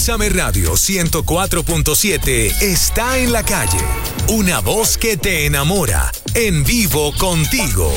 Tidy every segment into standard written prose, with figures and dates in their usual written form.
Bésame Radio 104.7 está en la calle. Una voz que te enamora. En vivo contigo.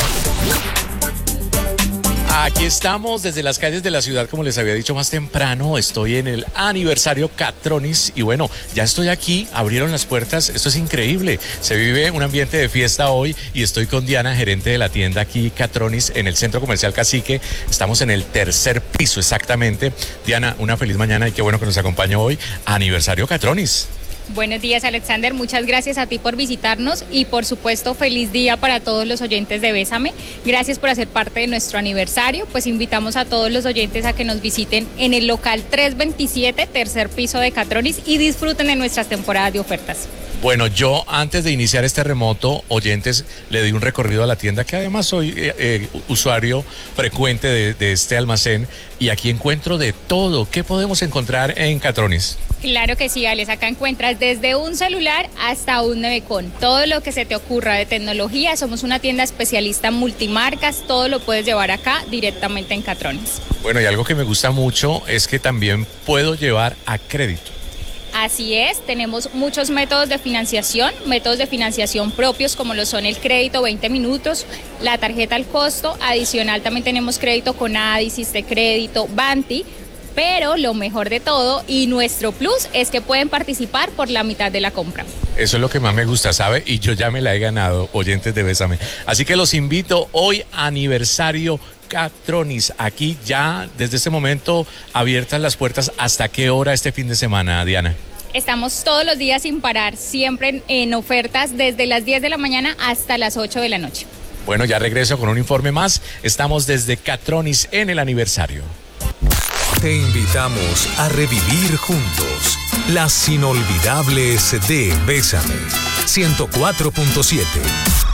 Aquí estamos desde las calles de la ciudad, como les había dicho más temprano. Estoy en el aniversario Catronis y bueno, ya estoy aquí, abrieron las puertas, esto es increíble. Se vive un ambiente de fiesta hoy y estoy con Diana, gerente de la tienda aquí Catronis en el Centro Comercial Cacique. Estamos en el tercer piso exactamente. Diana, una feliz mañana y qué bueno que nos acompaña hoy. Aniversario Catronis. Buenos días, Alexander. Muchas gracias a ti por visitarnos y, por supuesto, feliz día para todos los oyentes de Bésame. Gracias por hacer parte de nuestro aniversario. Pues invitamos a todos los oyentes a que nos visiten en el local 327, tercer piso de Catronis, y disfruten de nuestras temporadas de ofertas. Bueno, yo antes de iniciar este remoto, oyentes, le di un recorrido a la tienda, que además soy usuario frecuente de este almacén, y aquí encuentro de todo. ¿Qué podemos encontrar en Catronis? Claro que sí, Alex. Acá encuentras desde un celular hasta un nevecón. Todo lo que se te ocurra de tecnología. Somos una tienda especialista en multimarcas. Todo lo puedes llevar acá directamente en Catronis. Bueno, y algo que me gusta mucho es que también puedo llevar a crédito. Así es, tenemos muchos métodos de financiación propios, como lo son el crédito 20 minutos, la tarjeta al costo. Adicional también tenemos crédito con Adis, de crédito, Banti. Pero lo mejor de todo y nuestro plus es que pueden participar por la mitad de la compra. Eso es lo que más me gusta, ¿sabe? Y yo ya me la he ganado, oyentes de Bésame. Así que los invito hoy, aniversario Catronis. Aquí ya, desde este momento, abiertas las puertas. ¿Hasta qué hora este fin de semana, Diana? Estamos todos los días sin parar, siempre en ofertas desde las 10 de la mañana hasta las 8 de la noche. Bueno, ya regreso con un informe más. Estamos desde Catronis en el aniversario. Te invitamos a revivir juntos las inolvidables de Bésame 104.7.